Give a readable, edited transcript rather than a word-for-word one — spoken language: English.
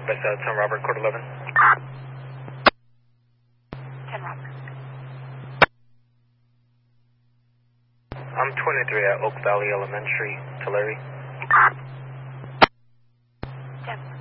West 10 Robert, Court 11. 10 Robert. I'm 23 at Oak Valley Elementary, Tulare. 10.